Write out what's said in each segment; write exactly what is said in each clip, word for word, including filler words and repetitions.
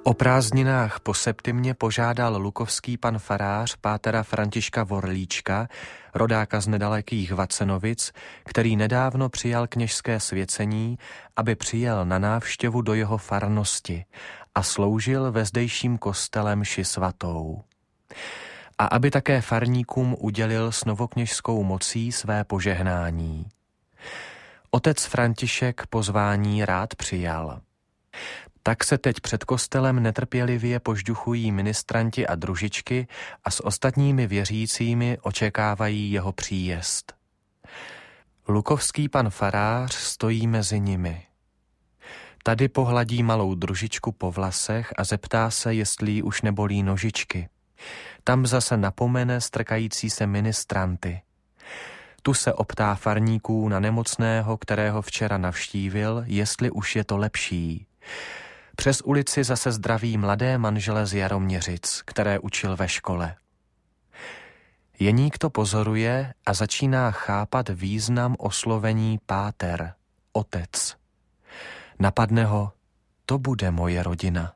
O prázdninách po Septimě požádal lukovský pan farář pátera Františka Vorlíčka, rodáka z nedalekých Vacenovic, který nedávno přijal kněžské svěcení, aby přijel na návštěvu do jeho farnosti a sloužil ve zdejším kostele mši svatou. A aby také farníkům udělil s novokněžskou mocí své požehnání. Otec František pozvání rád přijal. Tak se teď před kostelem netrpělivě požduchují ministranti a družičky a s ostatními věřícími očekávají jeho příjezd. Lukovský pan farář stojí mezi nimi. Tady pohladí malou družičku po vlasech a zeptá se, jestli jí už nebolí nožičky. Tam zase napomene strkající se ministranty. Tu se optá farníků na nemocného, kterého včera navštívil, jestli už je to lepší. Přes ulici zase zdraví mladé manžele z Jaroměřic, které učil ve škole. Jeník to pozoruje a začíná chápat význam oslovení páter, otec. Napadne ho, to bude moje rodina.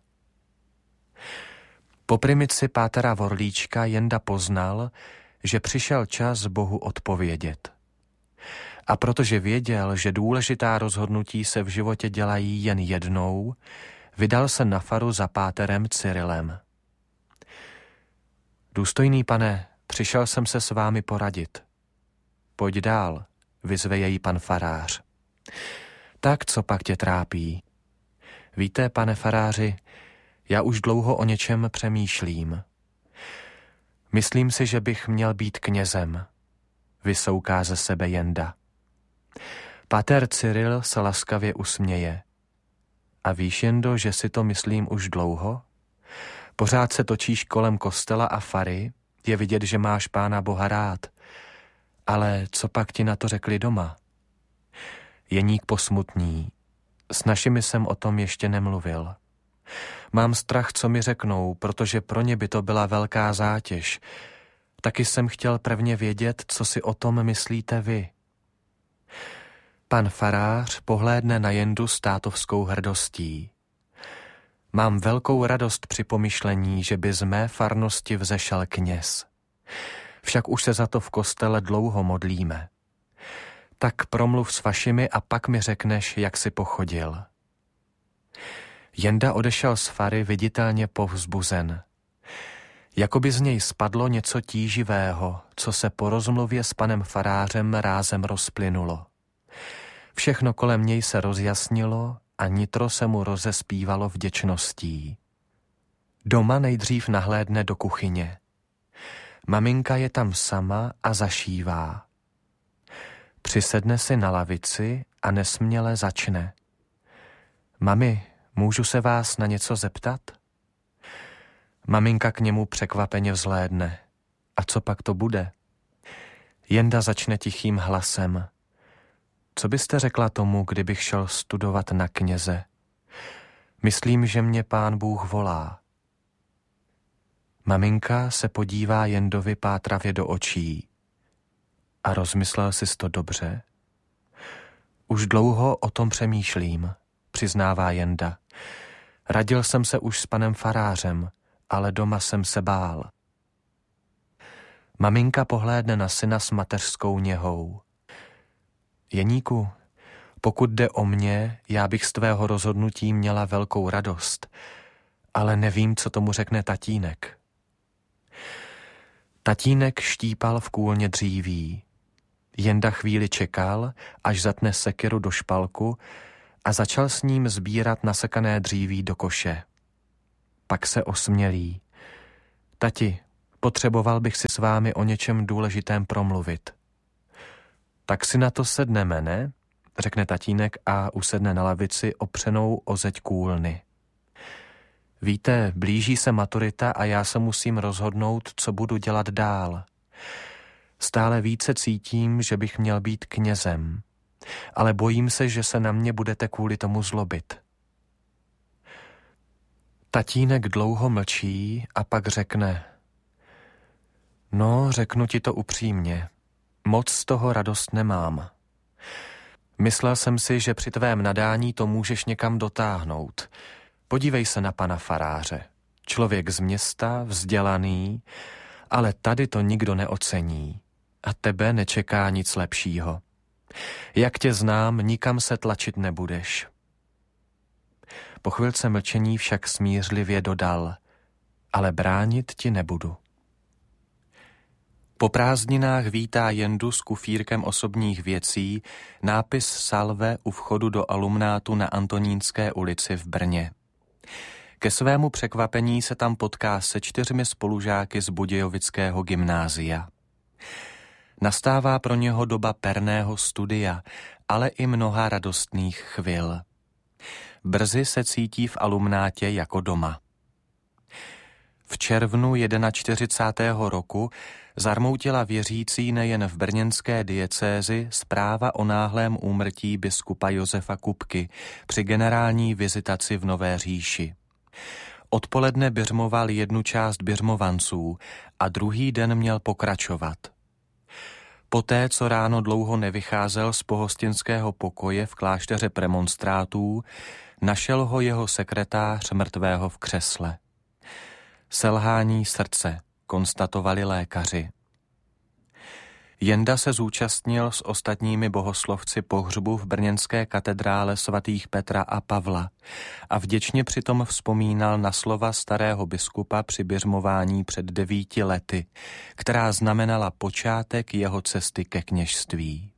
Po primici pátera Vorlíčka Jenda poznal, že přišel čas Bohu odpovědět. A protože věděl, že důležitá rozhodnutí se v životě dělají jen jednou, vydal se na faru za páterem Cyrilem. Důstojný pane, přišel jsem se s vámi poradit. Pojď dál, vyzve jej pan farář. Tak co pak tě trápí? Víte, pane faráři, já už dlouho o něčem přemýšlím. Myslím si, že bych měl být knězem, vysouká ze sebe Jenda. Páter Cyril se laskavě usměje. A víš, Jendo, že si to myslím už dlouho? Pořád se točíš kolem kostela a fary, je vidět, že máš Pána Boha rád. Ale co pak ti na to řekli doma? Jeník posmutní. S našimi jsem o tom ještě nemluvil. Mám strach, co mi řeknou, protože pro ně by to byla velká zátěž. Taky jsem chtěl prvně vědět, co si o tom myslíte vy. Pan farář pohlédne na Jendu s tátovskou hrdostí. Mám velkou radost při pomyšlení, že by z mé farnosti vzešel kněz. Však už se za to v kostele dlouho modlíme. Tak promluv s vašimi a pak mi řekneš, jak si pochodil. Jenda odešel z fary viditelně povzbuzen. Jakoby z něj spadlo něco tíživého, co se po rozmluvě s panem farářem rázem rozplynulo. Všechno kolem něj se rozjasnilo a nitro se mu rozespívalo vděčností. Doma nejdřív nahlédne do kuchyně. Maminka je tam sama a zašívá. Přisedne si na lavici a nesměle začne. Mami, můžu se vás na něco zeptat? Maminka k němu překvapeně vzhlédne. A co pak to bude? Jenda začne tichým hlasem. Co byste řekla tomu, kdybych šel studovat na kněze? Myslím, že mě Pán Bůh volá. Maminka se podívá Jendovi pátravě do očí. A rozmyslel jsi to dobře? Už dlouho o tom přemýšlím, přiznává Jenda. Radil jsem se už s panem farářem, ale doma jsem se bál. Maminka pohlédne na syna s mateřskou něhou. Jeníku, pokud jde o mě, já bych z tvého rozhodnutí měla velkou radost, ale nevím, co tomu řekne tatínek. Tatínek štípal v kůlně dříví. Jenda chvíli čekal, až zatne sekiru do špalku a začal s ním sbírat nasekané dříví do koše. Pak se osmělí. Tati, potřeboval bych si s vámi o něčem důležitém promluvit. Tak si na to sedneme, ne? Řekne tatínek a usedne na lavici opřenou o zeď kůlny. Víte, blíží se maturita a já se musím rozhodnout, co budu dělat dál. Stále více cítím, že bych měl být knězem, ale bojím se, že se na mě budete kvůli tomu zlobit. Tatínek dlouho mlčí a pak řekne: No, řeknu ti to upřímně. Moc z toho radost nemám. Myslel jsem si, že při tvém nadání to můžeš někam dotáhnout. Podívej se na pana faráře. Člověk z města, vzdělaný, ale tady to nikdo neocení. A tebe nečeká nic lepšího. Jak tě znám, nikam se tlačit nebudeš. Po chvilce mlčení však smířlivě dodal, ale bránit ti nebudu. Po prázdninách vítá Jendu s kufírkem osobních věcí nápis Salve u vchodu do alumnátu na Antonínské ulici v Brně. Ke svému překvapení se tam potká se čtyřmi spolužáky z Budějovického gymnázia. Nastává pro něho doba perného studia, ale i mnoha radostných chvil. Brzy se cítí v alumnátě jako doma. V červnu čtyřicátého prvního roku zarmoutila věřící nejen v brněnské diecézi zpráva o náhlém úmrtí biskupa Josefa Kupky při generální vizitaci v Nové Říši. Odpoledne biřmoval jednu část biřmovanců a druhý den měl pokračovat. Poté, co ráno dlouho nevycházel z pohostinského pokoje v klášteře premonstrátů, našel ho jeho sekretář mrtvého v křesle. Selhání srdce, konstatovali lékaři. Jenda se zúčastnil s ostatními bohoslovci pohřbu v brněnské katedrále svatých Petra a Pavla a vděčně přitom vzpomínal na slova starého biskupa při biřmování před devíti lety, která znamenala počátek jeho cesty ke kněžství.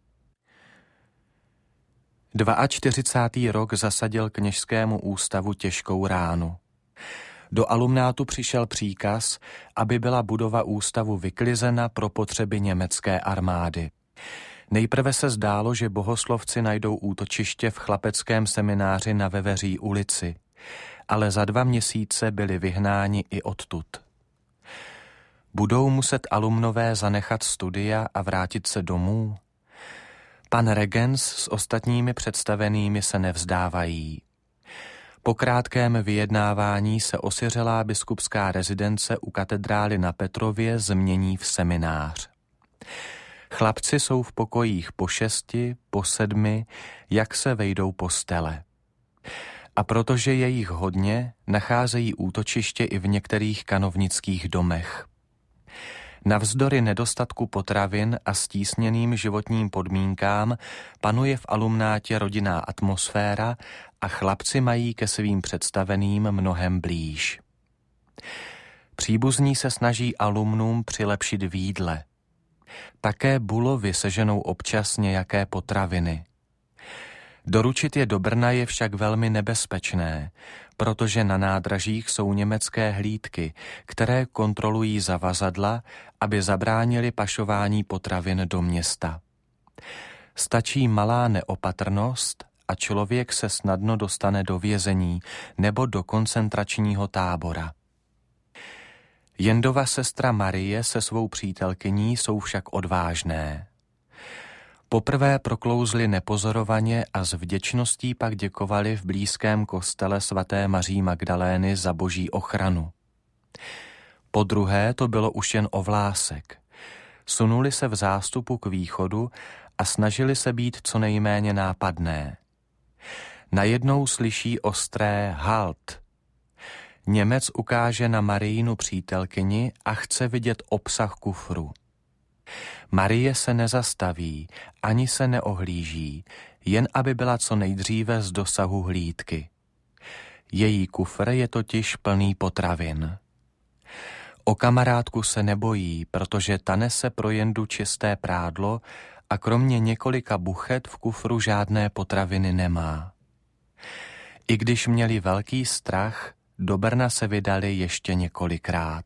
čtyřicátý druhý rok zasadil kněžskému ústavu těžkou ránu. Do alumnátu přišel příkaz, aby byla budova ústavu vyklizena pro potřeby německé armády. Nejprve se zdálo, že bohoslovci najdou útočiště v chlapeckém semináři na Veveří ulici, ale za dva měsíce byli vyhnáni i odtud. Budou muset alumnové zanechat studia a vrátit se domů? Pan regens s ostatními představenými se nevzdávají. Po krátkém vyjednávání se osiřelá biskupská rezidence u katedrály na Petrově změní v seminář. Chlapci jsou v pokojích po šesti, po sedmi, jak se vejdou postele. A protože je jich hodně, nacházejí útočiště i v některých kanovnických domech. Navzdory nedostatku potravin a stísněným životním podmínkám panuje v alumnátě rodinná atmosféra a chlapci mají ke svým představeným mnohem blíž. Příbuzní se snaží alumnům přilepšit v jídle. Také bulovy seženou občas nějaké potraviny. Doručit je do Brna je však velmi nebezpečné, protože na nádražích jsou německé hlídky, které kontrolují zavazadla, aby zabránili pašování potravin do města. Stačí malá neopatrnost a člověk se snadno dostane do vězení nebo do koncentračního tábora. Jendova sestra Marie se svou přítelkyní jsou však odvážné. Poprvé proklouzli nepozorovaně a s vděčností pak děkovali v blízkém kostele svaté Maří Magdalény za boží ochranu. Po druhé to bylo už jen o vlásek. Sunuli se v zástupu k východu a snažili se být co nejméně nápadné. Najednou slyší ostré halt. Němec ukáže na Marijinu přítelkyni a chce vidět obsah kufru. Marie se nezastaví, ani se neohlíží, jen aby byla co nejdříve z dosahu hlídky. Její kufr je totiž plný potravin. O kamarádku se nebojí, protože ta nese pro Jendu čisté prádlo a kromě několika buchet v kufru žádné potraviny nemá. I když měli velký strach, do Brna se vydali ještě několikrát.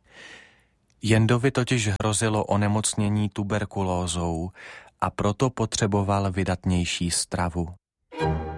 Jendovi totiž hrozilo onemocnění tuberkulózou a proto potřeboval vydatnější stravu.